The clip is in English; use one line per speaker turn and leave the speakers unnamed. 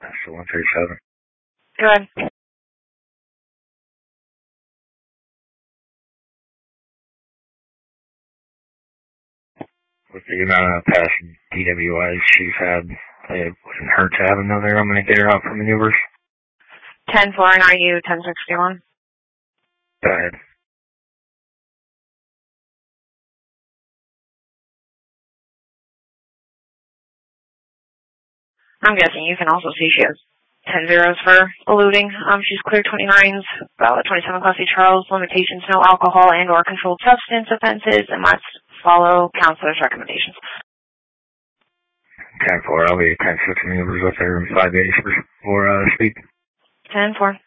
That's the 137.
Go ahead.
With the amount of past DWIs she's had, it wouldn't hurt to have another. I'm going to get her out for maneuvers.
10-4, and are you 1061?
Go ahead.
I'm guessing you can also see she has 10 zeros for eluding. She's clear 29s, valid 27 Class C Charles, limitations, no alcohol and or controlled substance offenses, and must follow counselor's recommendations.
10-4, I'll be 10-6 maneuvers with her in 5 days for speed.
10-4.